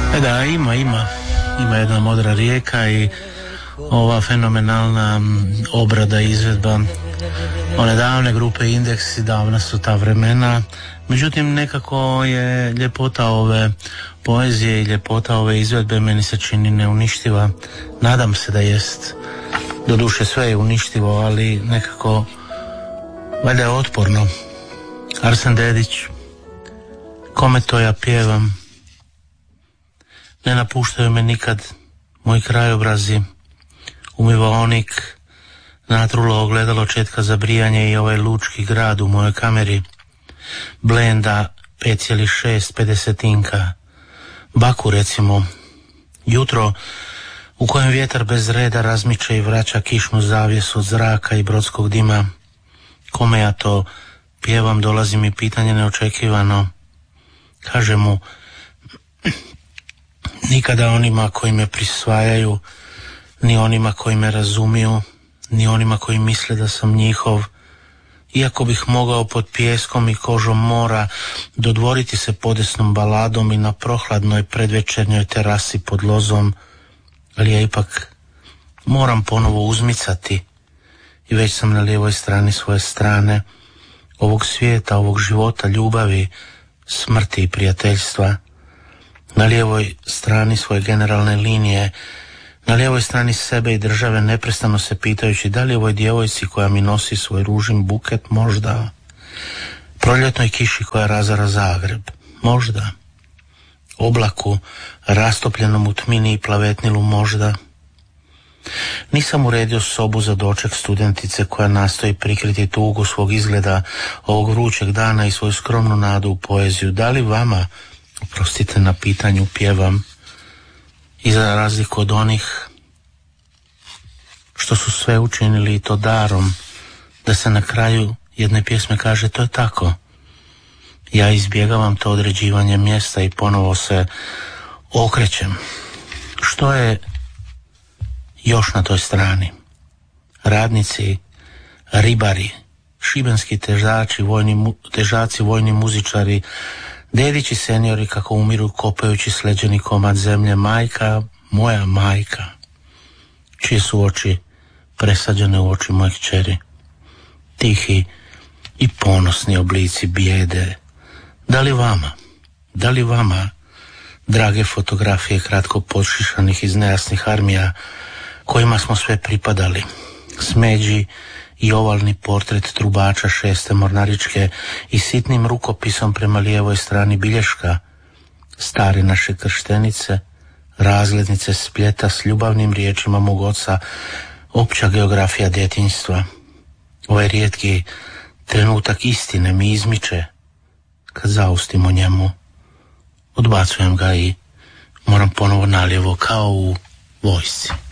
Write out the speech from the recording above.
Da, ima jedna modra rijeka i ova fenomenalna obrada, izvedba one davne grupe Indeks i davna su ta vremena. Međutim, nekako je ljepota ove poezije i ljepota ove izvedbe meni se čini neuništiva. Nadam se da jest. Doduše sve je uništivo, ali nekako valjda je otporno. Arsen Dedić, kome to ja pjevam? Ne napuštaju me nikad moji krajobrazi, umivaonik, natrulo ogledalo četka za brijanje i ovaj lučki grad u mojoj kameri, blenda 5,6 pedesetinka, Baku recimo, jutro u kojem vjetar bez reda razmiče i vraća kišnu zavjesu od zraka i brodskog dima. Kome ja to pjevam, dolazi mi pitanje neočekivano. Kaže mu, nikada onima koji me prisvajaju, ni onima koji me razumiju, ni onima koji misle da sam njihov, iako bih mogao pod pijeskom i kožom mora dodvoriti se podesnom baladom i na prohladnoj predvečernjoj terasi pod lozom, ali ja ipak moram ponovo uzmicati i već sam na lijevoj strani svoje strane, ovog svijeta, ovog života, ljubavi, smrti i prijateljstva, na lijevoj strani svoje generalne linije, na lijevoj strani sebe i države, neprestano se pitajući da li ovoj djevojci koja mi nosi svoj ružin buket možda, proljetnoj kiši koja razara Zagreb, možda, oblaku rastopljenom u tmini i plavetnilu možda. Nisam uredio sobu za doček studentice koja nastoji prikriti tugu svog izgleda ovog vrućeg dana i svoju skromnu nadu u poeziju. Da li vama, oprostite na pitanju, pjevam? I za razliku od onih što su sve učinili i to darom, da se na kraju jedne pjesme kaže to je tako. Ja izbjegavam to određivanje mjesta i ponovo se okrećem. Što je još na toj strani? Radnici, ribari, šibenski težaci, vojni muzičari, dedići seniori kako umiru kopajući sleđeni komad zemlje, majka, moja majka, čije su oči presađene u oči moje kćeri, tihi i ponosni oblici bijede. Da li vama, drage fotografije kratko podšišanih iz nejasnih armija kojima smo sve pripadali, smeđi i ovalni portret trubača 6. mornaričke i sitnim rukopisom prema lijevoj strani bilješka, stare naše krštenice, razglednice Spleta s ljubavnim riječima mog oca, opća geografija djetinjstva. Ovaj rijetki trenutak istine mi izmiče kad zaustim o njemu. Odbacujem ga i moram ponovo nalijevo kao u vojsci.